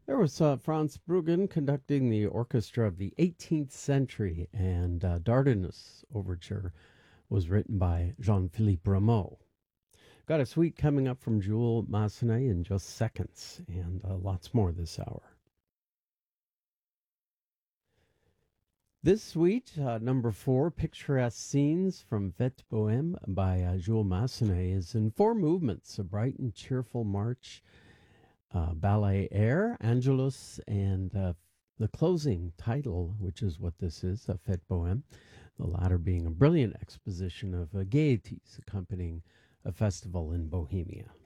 There was Franz Bruggen conducting the orchestra of the 18th century, and Dardanus Overture was written by Jean-Philippe Rameau. Got a suite coming up from Jules Massenet in just seconds, and lots more this hour. This suite, number 4, Picturesque Scenes from Fête Bohème by Jules Massenet, is in 4 movements, a bright and cheerful march, ballet air, Angelus, and the closing title, which is what this is, Fête Bohème, the latter being a brilliant exposition of gaieties accompanying a festival in Bohemia.